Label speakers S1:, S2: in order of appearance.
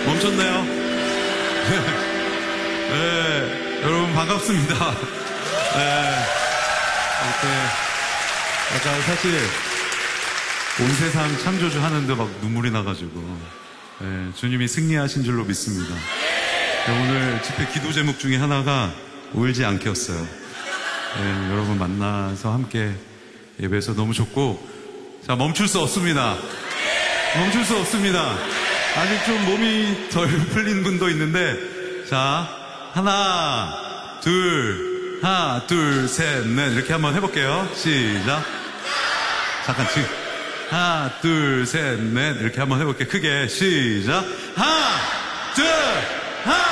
S1: 멈췄네요. 네, 여러분 반갑습니다. 네, 이렇게 약간 사실 온 세상 창조주 하는데 막 눈물이 나가지고 네, 주님이 승리하신 줄로 믿습니다. 네, 오늘 집회 기도 제목 중에 하나가 울지 않게였어요. 네, 여러분 만나서 함께 예배해서 너무 좋고, 자, 멈출 수 없습니다. 멈출 수 없습니다. 아직 좀 몸이 덜 풀린 분도 있는데, 자, 하나, 둘, 셋, 넷. 이렇게 한번 해볼게요. 시작. 잠깐, 지금. 하나, 둘, 셋, 넷. 이렇게 한번 해볼게요. 크게. 시작. 하나, 둘, 하나.